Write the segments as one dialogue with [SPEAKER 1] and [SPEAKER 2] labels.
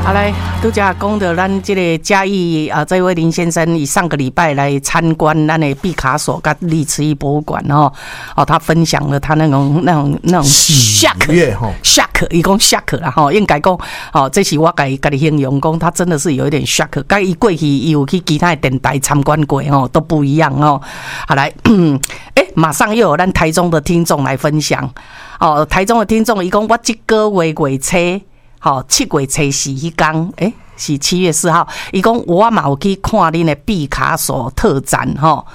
[SPEAKER 1] 好来，拄则讲到咱这个嘉义这位林先生，以上个礼拜来参观咱的毕卡索跟历慈义博物馆他分享了他那种 shock， 伊讲 shock 啦应该讲这是我家己形容讲，他真的是有一点 shock， 跟伊过去伊有去其他的电台参观过都不一样好来，马上又有咱台中的听众来分享台中的听众伊讲我这个月月初。7月初4迄天，是7月4号。伊讲我嘛有去看恁的毕卡索特展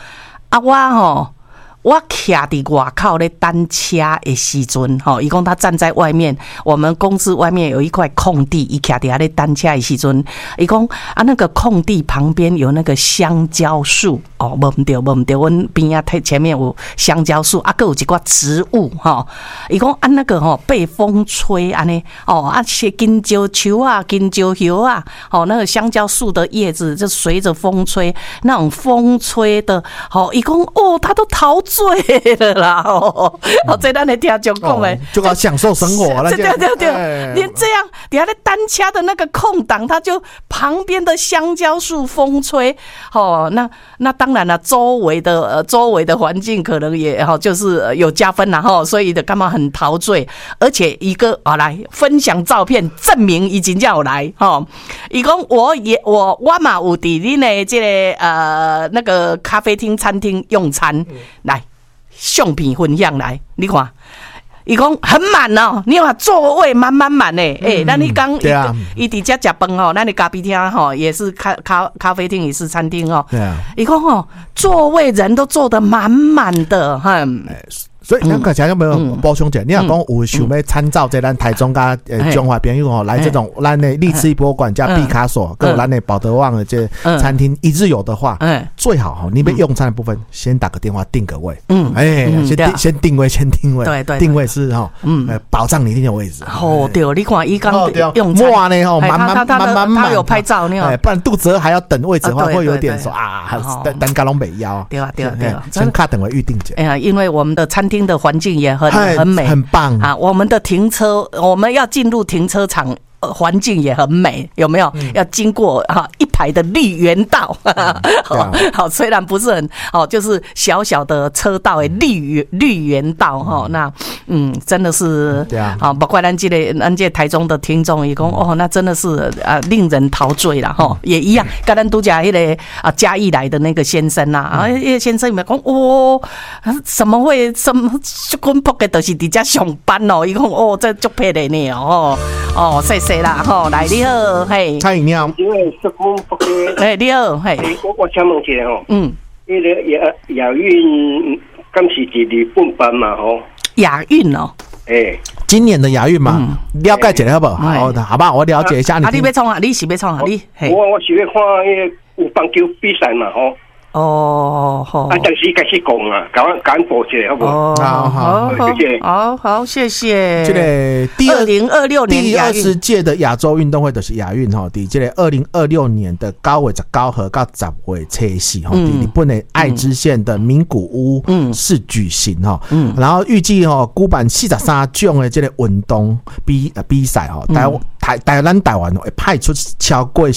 [SPEAKER 1] 我徛伫外口咧等车的时阵伊讲他站在外面，我们公司外面有一块空地，伊徛伫遐咧等车的时阵，伊讲那个空地旁边有那个香蕉树无毋对，阮边仔前面有香蕉树还有一寡植物伊讲那个被风吹安尼些金蕉树啊、金蕉叶啊那个香蕉树的叶子就随着风吹，那种风吹的伊讲他都陶醉了啦这咱的听众讲的
[SPEAKER 2] 就要享受生活了。
[SPEAKER 1] 对，连这样底下的单车的那个空档，它就旁边的香蕉树风吹那当然了，周围的环境可能也就是有加分啦所以的干嘛很陶醉，而且一个来分享照片证明已经叫我来伊讲我嘛有伫恁的这个那个咖啡厅餐厅用餐来。相片分享来，你看，伊讲很满你看座位满的，那你刚伊伫遮食饭咱的咖啡厅也是咖啡厅也是餐厅伊讲座位人都坐得满的
[SPEAKER 2] 所以咱个想有没有补充者？你若讲有想要参照在咱台中甲中华朋友来这种咱的历慈义博物馆加毕卡索，跟咱的保德旺的这餐厅一日游的话，最好你要用餐的部分先打个电话定个位，先定位，对，定位是保障你一定有位置。
[SPEAKER 1] 对，你看伊刚用
[SPEAKER 2] 餐满呢满，
[SPEAKER 1] 他有拍照呢，
[SPEAKER 2] 不然肚子饿还要等位置的话，会有点说等加拢袂要。
[SPEAKER 1] 对，
[SPEAKER 2] 先卡等位预定者。
[SPEAKER 1] 因为我们的餐厅的环境也很美，
[SPEAKER 2] 很棒
[SPEAKER 1] 我们的停车，我们要进入停车场。环境也很美，有没有？要经过一排的绿园道，好，虽然不是很就是小小的车道的绿园道那真的是包括咱这台中的听众也讲那真的是令人陶醉啦也一样，跟咱都讲那个嘉义来的那个先生那个先生有没有讲什么会什么滚扑的，就是伫遮上班伊讲这足配的呢谢谢。啦来你好，嘿，
[SPEAKER 2] 蔡你好，
[SPEAKER 3] 因为是公不给，
[SPEAKER 1] 你好，嘿，
[SPEAKER 3] 我想问一下那个亚运刚是日本办嘛
[SPEAKER 1] 亚运
[SPEAKER 2] 今年的亚运嘛，了解一下好不好？好吧，我了解一下你。
[SPEAKER 1] 你要创你是要创你？
[SPEAKER 3] 我是要看那个有棒球比赛嘛
[SPEAKER 1] 好。
[SPEAKER 3] 但是开始讲赶播一下好不好？
[SPEAKER 1] 好，谢谢。
[SPEAKER 2] 这个
[SPEAKER 1] 2026年
[SPEAKER 2] 第20届的亚洲运动会就是亚运伫这个2026年的9月19号到10月初4伫日本的爱知县的名古屋市举行然后预计举办43种的这个运动比赛台湾会派出超过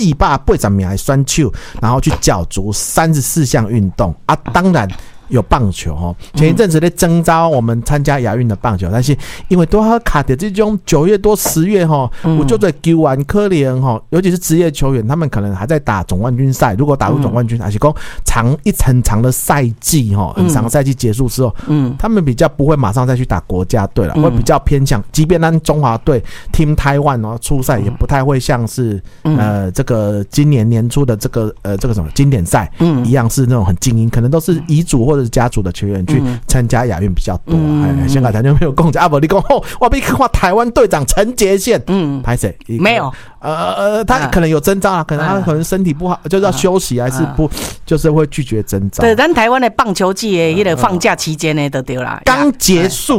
[SPEAKER 2] 480名的选手，然后去角逐34项运动当然有棒球前一阵子在征召我们参加亚运的棒球，但是因为都要卡的这种9月多10月我就在球完可怜尤其是职业球员，他们可能还在打总冠军赛，如果打入总冠军还是说很长的赛季很长的赛季结束之后他们比较不会马上再去打国家队了，会比较偏向即便咱中华队 Team Taiwan 出赛也不太会像是这个今年年初的这个什么经典赛一样是那种很精英，可能都是遗嘱或者是家族的球员去参加亚运比较多香港台就没有共讲不你讲我要看台湾队长陈杰宪拍谁
[SPEAKER 1] 没有
[SPEAKER 2] 他可能有征召可能他可能身体不好就是要休息还是不就是会拒绝征召。
[SPEAKER 1] 对，咱台湾的棒球季的那个放假期间呢就对啦，
[SPEAKER 2] 刚结束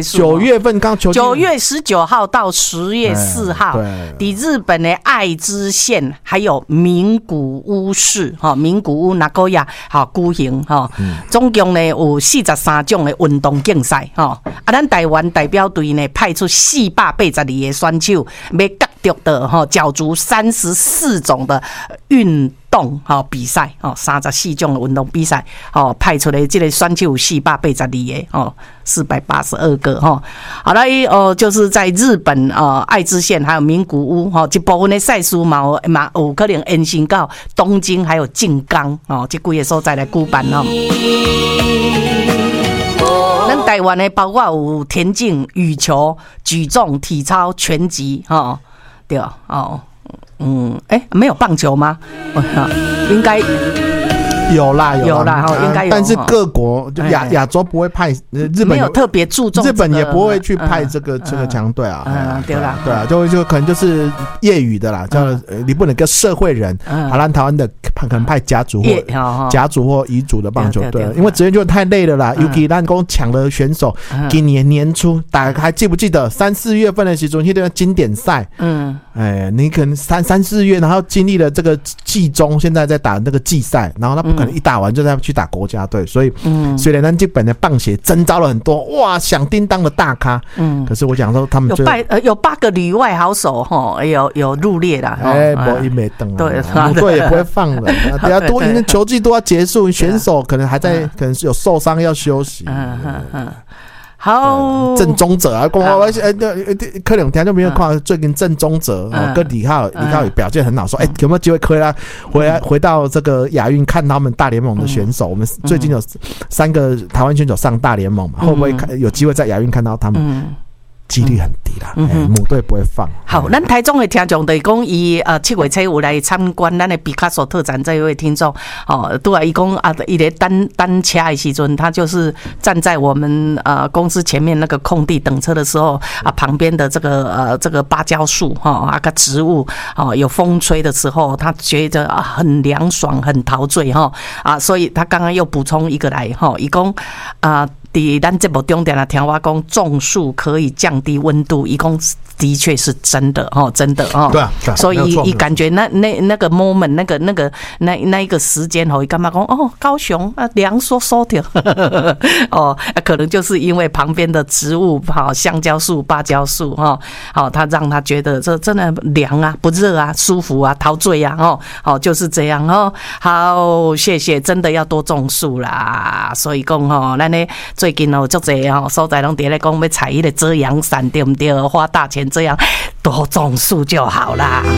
[SPEAKER 2] 9月份刚球季
[SPEAKER 1] 9月19号到10月4号在日本的爱知县还有名古屋市名古屋名古屋举行总共呢有43种的运动竞赛咱台湾代表队呢派出482个选手要角得的角逐34种的运动比赛34种的运动比赛派出来这个选手有482个482个好了就是在日本爱知县还有名古屋一部分的赛事嘛有可能延伸到东京还有静冈这几个所在来举办咱台湾的包括有田径、羽球、举重、体操、拳击对没有棒球吗？应该
[SPEAKER 2] 有啦，
[SPEAKER 1] 应该有。
[SPEAKER 2] 但是各国就亚洲不会派，日本
[SPEAKER 1] 没有特别注重，
[SPEAKER 2] 日本也不会去派这个强队啊。
[SPEAKER 1] 对啦，
[SPEAKER 2] 对啊，就可能就是业余的啦，叫你不能跟社会人，好像台湾的可能派甲组或乙组的棒球队，因为职业就太累了啦。尤其咱讲抢的选手，今年年初，大家还记不记得3、4月份的时候，那个经典赛，你可能3、4月，然后经历了这个季中，现在在打那个季赛，然后他不可能一打完就再去打国家队，所以虽然咱日本的棒协征召了很多哇响叮当的大咖，可是我讲说他们
[SPEAKER 1] 有8个旅外好手有入列啦，
[SPEAKER 2] 没一没等对，母队也不会放了，等下多因为球季都要结束，选手可能还在可能是有受伤要休息。
[SPEAKER 1] 好，
[SPEAKER 2] 郑宗哲啊，可能听就没有看最近郑宗哲跟李浩也表现很好，说有没有机会可以回到这个亚运看他们大联盟的选手？我们最近有3个台湾选手上大联盟嘛，会不会有机会在亚运看到他们？几率很低啦，母队不会放。
[SPEAKER 1] 好，咱台中的听众就是讲，伊7月7有来参观咱的毕卡索特展，这一位听众对啊，伊讲伊咧单车的时阵，他就是站在我们公司前面那个空地等车的时候旁边的这个芭蕉树个植物有风吹的时候，他觉得很凉爽，很陶醉所以他刚刚又补充一个来伊讲在咱节目中点听我讲，种树可以降低温度，伊讲的确是真的真的
[SPEAKER 2] 对啊，
[SPEAKER 1] 所以伊感觉那个 moment 那一个时间伊感觉讲高雄凉飕飕的可能就是因为旁边的植物香蕉树、芭蕉树它让他觉得这真的凉啊，不热啊，舒服啊，陶醉啊就是这样好，谢谢，真的要多种树啦。所以讲咱呢最近足侪所在拢伫咧讲要采迄个遮阳伞，对不对？花大钱这样多种树就好啦。